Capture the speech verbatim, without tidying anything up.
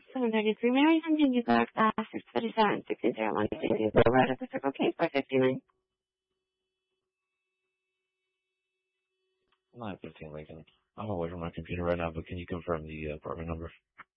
seven thirty-three Mary Huntington, you got uh, six thirty-seven, sixty zero one, you go right at the Circle K, five fifty-nine. nine fifteen Lincoln. I'm away from my computer right now, but can you confirm the uh, apartment number?